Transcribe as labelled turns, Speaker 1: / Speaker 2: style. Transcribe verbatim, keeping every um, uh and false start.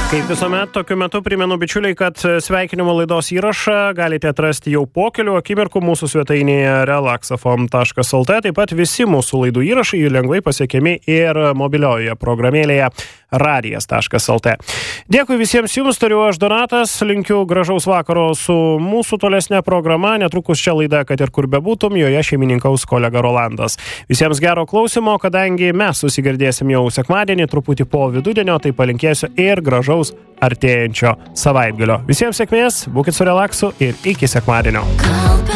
Speaker 1: Kaip visuomet, tokiu metu primenu bičiuliai, kad sveikinimo laidos įrašą galite atrasti jau po kelių akimirkų mūsų svetainėje relaxafm taškas lt. Taip pat visi mūsų laidų įrašai lengvai pasiekiami ir mobiliojoje programėlėje radijas taškas lt. Dėkui visiems jums, tariu aš Donatas, linkiu gražaus vakaro su mūsų tolesnė programa. Netrukus čia laida, kad ir kur bebūtum, joje šeimininkaus kolega Rolandas. Visiems gero klausimo, kadangi mes susigirdėsim jau sekmadienį, truputį po vidudienio, tai palinkėsiu ir gražaus artėjančio savaitgalio. Visiems sėkmės, būkit su relaksu ir iki sekmadienio.